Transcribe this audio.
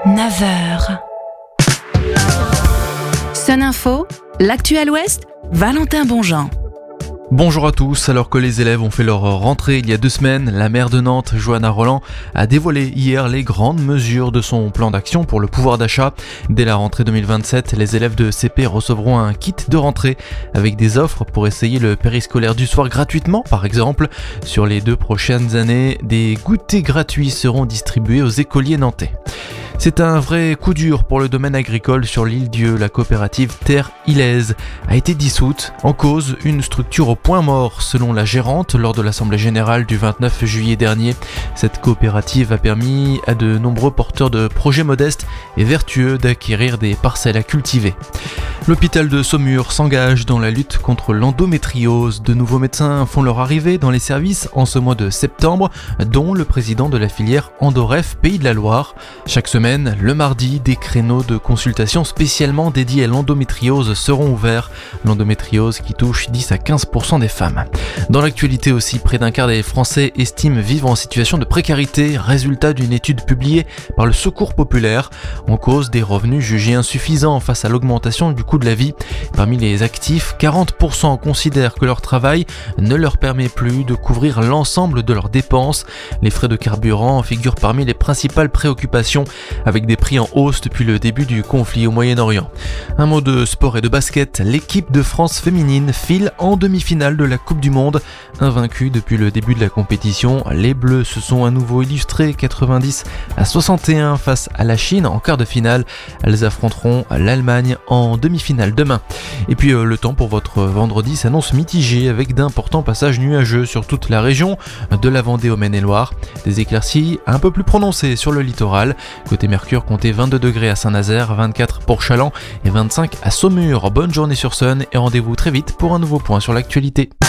9h. Sun Info, l'actu à l'Ouest, Valentin Bonjean. Bonjour à tous, alors que les élèves ont fait leur rentrée il y a 2 semaines, la maire de Nantes, Johanna Rolland, a dévoilé hier les grandes mesures de son plan d'action pour le pouvoir d'achat. Dès la rentrée 2027, les élèves de CP recevront un kit de rentrée avec des offres pour essayer le périscolaire du soir gratuitement, par exemple. Sur les 2 prochaines années, des goûters gratuits seront distribués aux écoliers nantais. C'est un vrai coup dur pour le domaine agricole sur l'île Dieu. La coopérative Terre Ilaise a été dissoute. En cause, une structure au point mort, selon la gérante, lors de l'Assemblée Générale du 29 juillet dernier. Cette coopérative a permis à de nombreux porteurs de projets modestes et vertueux d'acquérir des parcelles à cultiver. L'hôpital de Saumur s'engage dans la lutte contre l'endométriose. De nouveaux médecins font leur arrivée dans les services en ce mois de septembre, dont le président de la filière Endoref Pays de la Loire. Chaque semaine, le mardi, des créneaux de consultation spécialement dédiés à l'endométriose seront ouverts. L'endométriose qui touche 10 à 15% des femmes. Dans l'actualité aussi, près d'un quart des Français estiment vivre en situation de précarité, résultat d'une étude publiée par le Secours populaire. En cause, des revenus jugés insuffisants face à l'augmentation du coût de la vie. Parmi les actifs, 40% considèrent que leur travail ne leur permet plus de couvrir l'ensemble de leurs dépenses. Les frais de carburant figurent parmi les principales préoccupations, avec des prix en hausse depuis le début du conflit au Moyen-Orient. Un mot de sport et de basket, l'équipe de France féminine file en demi-finale de la Coupe du Monde. Invaincue depuis le début de la compétition, les Bleus se sont à nouveau illustrés 90-61 face à la Chine en quart de finale. Elles affronteront l'Allemagne en demi-finale demain. Et puis le temps pour votre vendredi s'annonce mitigé avec d'importants passages nuageux sur toute la région, de la Vendée au Maine-et-Loire. Des éclaircies un peu plus prononcées sur le littoral. Côté Mercure, comptez 22 degrés à Saint-Nazaire, 24 pour Challans et 25 à Saumur. Bonne journée sur Sun et rendez-vous très vite pour un nouveau point sur l'actualité.